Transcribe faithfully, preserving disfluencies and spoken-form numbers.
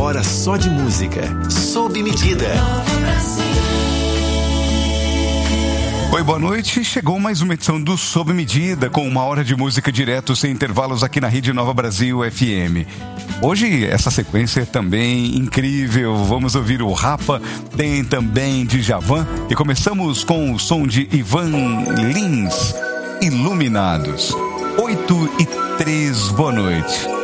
hora só de música, sob medida. Oi, boa noite. Chegou mais uma edição do Sob Medida, com uma hora de música direto sem intervalos aqui na Rede Nova Brasil F M. Hoje essa sequência é também incrível. Vamos ouvir o Rapa, tem também Djavan e começamos com o som de Ivan Lins, Iluminados. oito e três, boa noite.